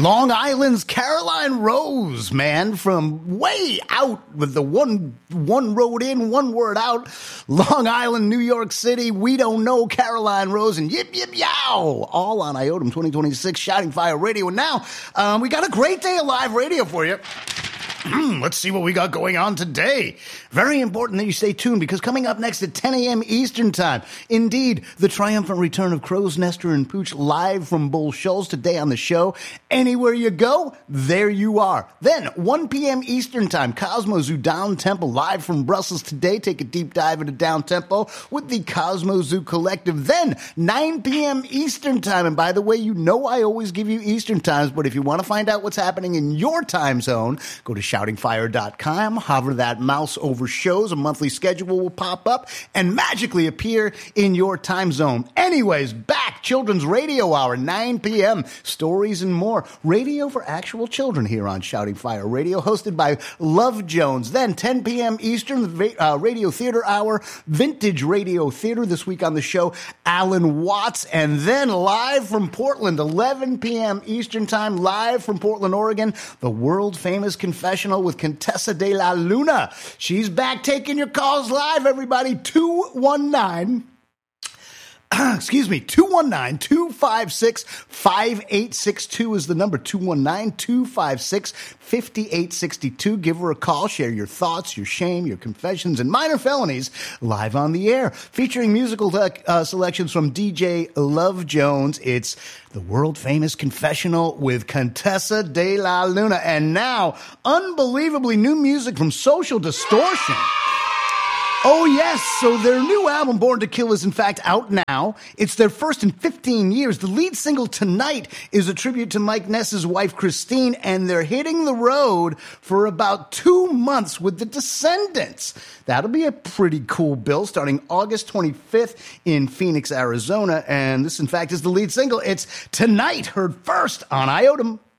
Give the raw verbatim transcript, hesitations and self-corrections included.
Long Island's Caroline Rose, man, from way out with the one one road in, one word out. Long Island, New York City, we don't know Caroline Rose, and yip, yip, yow, all on I O T M twenty twenty-six Shouting Fire Radio. And now, um, we got a great day of live radio for you. Let's see what we got going on today. Very important that you stay tuned, because coming up next at ten a.m. Eastern Time, indeed, the triumphant return of Crow's Nester and Pooch live from Bull Shoals today on the show. Anywhere you go, there you are. Then, one p.m. Eastern Time, Cosmo Zoo Down Tempo live from Brussels today. Take a deep dive into Down Tempo with the Cosmo Zoo Collective. Then, nine p.m. Eastern Time, and by the way, you know I always give you Eastern Times, but if you want to find out what's happening in your time zone, go to shouting fire dot com, hover that mouse over shows, a monthly schedule will pop up and magically appear in your time zone. Anyways, back, Children's Radio Hour, nine p.m., stories and more. Radio for actual children here on Shouting Fire Radio, hosted by Love Jones. Then, ten p.m. Eastern, the uh, Radio Theater Hour, Vintage Radio Theater. This week on the show, Alan Watts. And then live from Portland, eleven p.m. Eastern Time, live from Portland, Oregon, the world-famous Confessional with Contessa de la Luna. She's back taking your calls live, everybody. two one nine Excuse me, two one nine, two five six, five eight six two is the number, two one nine, two five six, five eight six two. Give her a call, share your thoughts, your shame, your confessions, and minor felonies live on the air. Featuring musical uh, selections from D J Love Jones. It's the world-famous Confessional with Contessa de la Luna. And now, unbelievably new music from Social Distortion. Oh, yes. So their new album, Born to Kill, is in fact out now. It's their first in fifteen years. The lead single, Tonight, is a tribute to Mike Ness's wife, Christine, and they're hitting the road for about two months with the Descendants. That'll be a pretty cool bill, starting August twenty-fifth in Phoenix, Arizona. And this, in fact, is the lead single. It's Tonight, heard first on I O T M.